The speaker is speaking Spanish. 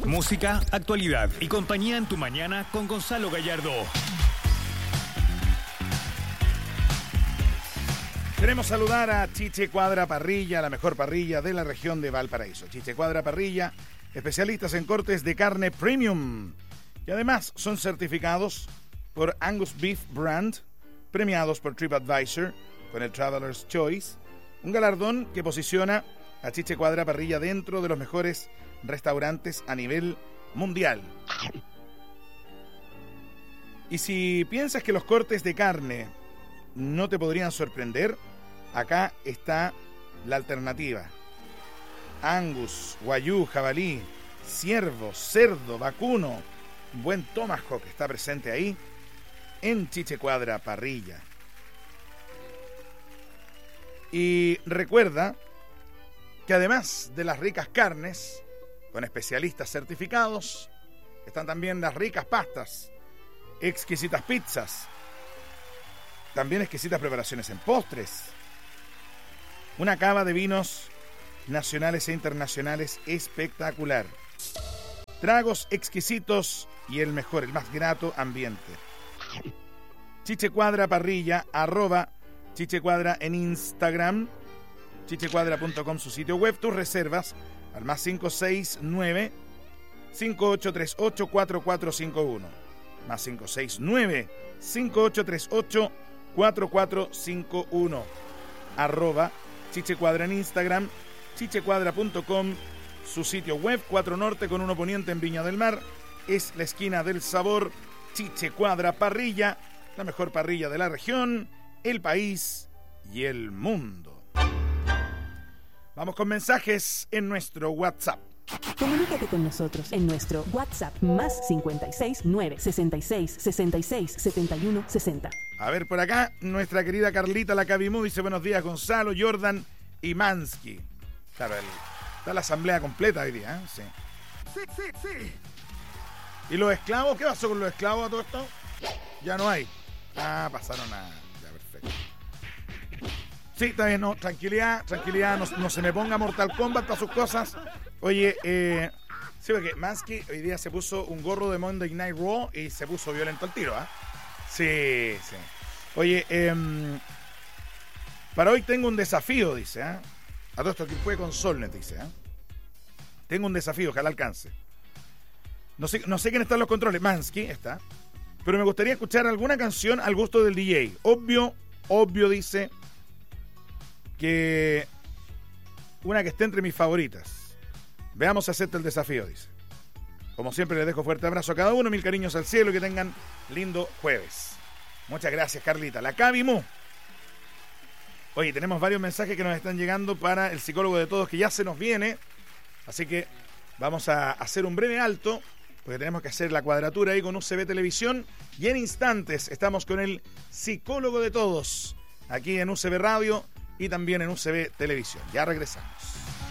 Música, actualidad y compañía en tu mañana con Gonzalo Gallardo. Queremos saludar a Chiche Cuadra Parrilla, la mejor parrilla de la región de Valparaíso. Chiche Cuadra Parrilla, especialistas en cortes de carne premium. Y además son certificados por Angus Beef Brand, premiados por TripAdvisor con el Traveler's Choice. Un galardón que posiciona a Chiche Cuadra Parrilla dentro de los mejores restaurantes a nivel mundial. Y si piensas que los cortes de carne no te podrían sorprender, acá está la alternativa. Angus, guayú, jabalí, ciervo, cerdo, vacuno, buen tomahawk está presente ahí en Chiche Cuadra Parrilla. Y recuerda que además de las ricas carnes, con especialistas certificados, están también las ricas pastas, exquisitas pizzas, también exquisitas preparaciones en postres, una cava de vinos nacionales e internacionales espectacular, tragos exquisitos y el mejor, el más grato ambiente. Chiche Cuadra Parrilla, @Chiche Cuadra en Instagram, chichecuadra.com su sitio web, tus reservas al más 569 5838 4451, más 569 5838 4451, @Chiche Cuadra en Instagram, chichecuadra.com su sitio web. 4 Norte con 1 Poniente en Viña del Mar, es la esquina del sabor. Chiche Cuadra Parrilla, la mejor parrilla de la región, el país y el mundo. Vamos con mensajes en nuestro WhatsApp. Comunícate con nosotros en nuestro WhatsApp más 56 9 66 66 71 60. A ver, por acá, nuestra querida Carlita Lacabimú dice: buenos días, Gonzalo, Jordan y Mansky. Claro, está la asamblea completa hoy día, ¿eh? Sí. Sí. ¿Y los esclavos? ¿Qué pasó con los esclavos a todo esto? Ya no hay. Ah, pasaron a... Ya, perfecto. Sí, está bien, no, tranquilidad, no se me ponga Mortal Kombat para sus cosas. Oye, sí, porque Mansky hoy día se puso un gorro de Monday Night Raw y se puso violento al tiro, ¿ah? ¿Eh? Sí. Oye, para hoy tengo un desafío, dice, ¿eh? A todo esto que fue con Solnet, dice, ¿eh? Tengo un desafío, ojalá alcance. No sé quién está en los controles, Mansky está, pero me gustaría escuchar alguna canción al gusto del DJ. Obvio, dice, que una que esté entre mis favoritas. Veamos si acepta el desafío, dice. Como siempre, les dejo fuerte abrazo a cada uno, mil cariños al cielo y que tengan lindo jueves. Muchas gracias, Carlita. La Cabimu. Oye, tenemos varios mensajes que nos están llegando para el psicólogo de todos, que ya se nos viene. Así que vamos a hacer un breve alto, porque tenemos que hacer la cuadratura ahí con UCB Televisión. Y en instantes estamos con el psicólogo de todos, aquí en UCB Radio y también en UCB Televisión. Ya regresamos.